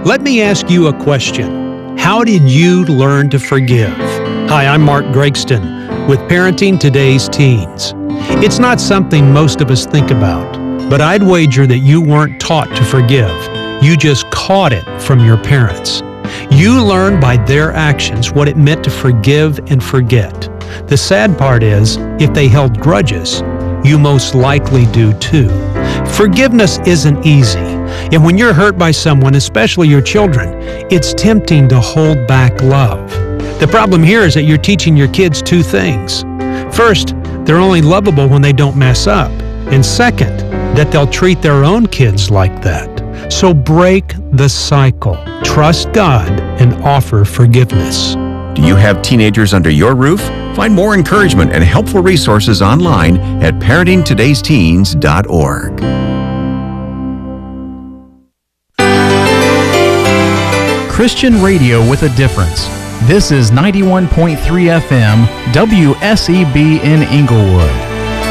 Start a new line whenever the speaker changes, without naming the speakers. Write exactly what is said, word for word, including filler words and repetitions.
Let me ask you a question. How did you learn to forgive? Hi, I'm Mark Gregston with Parenting Today's Teens. It's not something most of us think about, but I'd wager that you weren't taught to forgive. You just caught it from your parents. You learned by their actions what it meant to forgive and forget. The sad part is, if they held grudges, you most likely do too. Forgiveness isn't easy, and when you're hurt by someone, especially your children, it's tempting to hold back love. The problem here is that you're teaching your kids two things. First, they're only lovable when they don't mess up, and second, that they'll treat their own kids like that. So break the cycle. Trust God and offer forgiveness.
Do you have teenagers under your roof? Find more encouragement and helpful resources online at parenting todays teens dot org.
Christian radio with a difference. This is ninety-one point three F M W S E B in Inglewood.